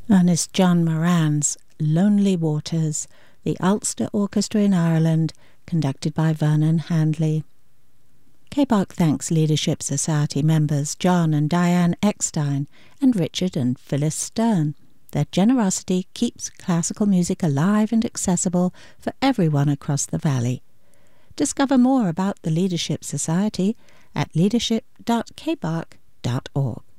Ernest John Moran's Lonely Waters, the Ulster Orchestra in Ireland, conducted by Vernon Handley. KBARC thanks Leadership Society members John and Diane Eckstein and Richard and Phyllis Stern. Their generosity keeps classical music alive and accessible for everyone across the valley. Discover more about the Leadership Society at leadership.kbarc.org.